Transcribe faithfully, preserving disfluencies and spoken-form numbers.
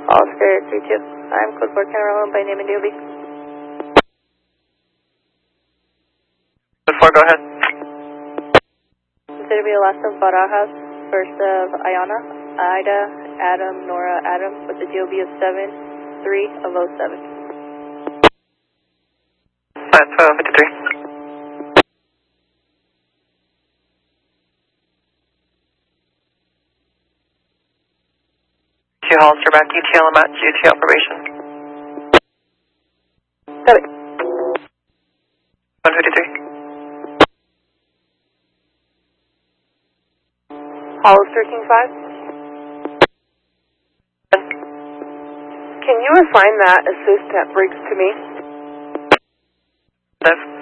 Oscar three two. I'm code four Cameron by name and D O B. Code four, go ahead. Consider to be the last of Barajas, first of Ayana, Ida, Adam, Nora, Adam, with the D O B of seven three of oh seven. That's uh, fifty-three. Two Hollister back, E T L, I'm at G T L probation. Copy. one fifty-three. Hollister King five. Can you assign that assist at Briggs to me? Live.